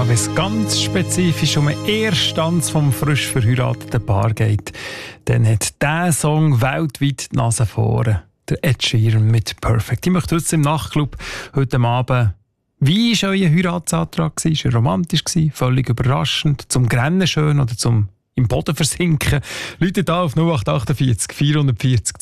wenn es ganz spezifisch um einen Ersttanz vom frisch verheirateten Paar geht, dann hat dieser Song weltweit die Nase vorne. Der Ed Sheeran mit «Perfect». Ich möchte wissen, im Nachtclub heute Abend, wie war euer Heiratsantrag? War er romantisch? Völlig überraschend? Zum Grennen schön oder zum im Boden versinken? Leute da auf 0848 440